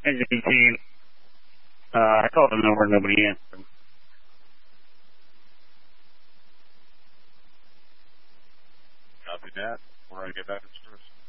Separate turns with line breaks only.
NJT, I called the number, nobody answered.
Copy that. We're going to get back to service.